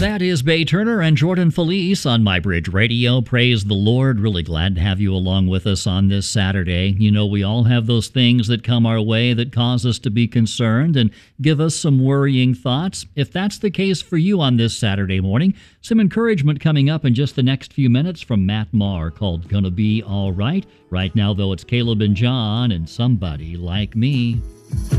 That is Bay Turner and Jordan Felice on My Bridge Radio. Praise the Lord. Really glad to have you along with us on this Saturday. You know, we all have those things that come our way that cause us to be concerned and give us some worrying thoughts. If that's the case for you on this Saturday morning, some encouragement coming up in just the next few minutes from Matt Maher called Gonna Be All Right. Right now, though, it's Caleb and John and Somebody Like Me.